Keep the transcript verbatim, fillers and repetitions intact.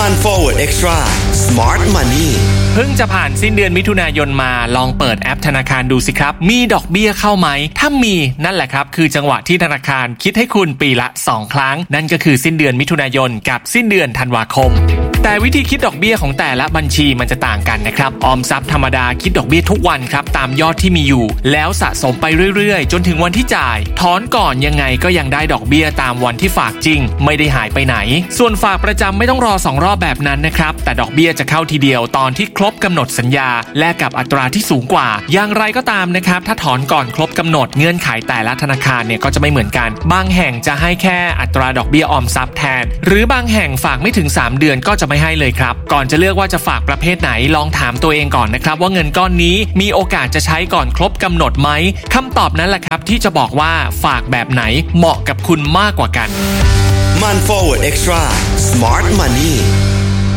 มัน Forward Extra Smart Money เพิ่งจะผ่านสิ้นเดือนมิถุนายนมาลองเปิดแอปธนาคารดูสิครับมีดอกเบี้ยเข้าไหมถ้ามีนั่นแหละครับคือจังหวะที่ธนาคารคิดให้คุณปีละสองครั้งนั่นก็คือสิ้นเดือนมิถุนายนกับสิ้นเดือนธันวาคมแต่วิธีคิดดอกเบี้ยของแต่ละบัญชีมันจะต่างกันนะครับออมทรัพย์ธรรมดาคิดดอกเบี้ยทุกวันครับตามยอดที่มีอยู่แล้วสะสมไปเรื่อยๆจนถึงวันที่จ่ายถอนก่อนยังไงก็ยังได้ดอกเบี้ยตามวันที่ฝากจริงไม่ได้หายไปไหนส่วนฝากประจำไม่ต้องรอสองรอบแบบนั้นนะครับแต่ดอกเบี้ยจะเข้าทีเดียวตอนที่ครบกำหนดสัญญาแลกกับอัตราที่สูงกว่าอย่างไรก็ตามนะครับถ้าถอนก่อนครบกำหนดเงื่อนไขแต่ละธนาคารเนี่ยก็จะไม่เหมือนกันบางแห่งจะให้แค่อัตราดอกเบี้ยออมทรัพย์แทนหรือบางแห่งฝากไม่ถึงสามเดือนก็จะไม่ให้เลยครับก่อนจะเลือกว่าจะฝากประเภทไหนลองถามตัวเองก่อนนะครับว่าเงินก้อนนี้มีโอกาสจะใช้ก่อนครบกำหนดไหมคำตอบนั้นแหละครับที่จะบอกว่าฝากแบบไหนเหมาะกับคุณมากกว่ากันมัน Forward Extra Smart Money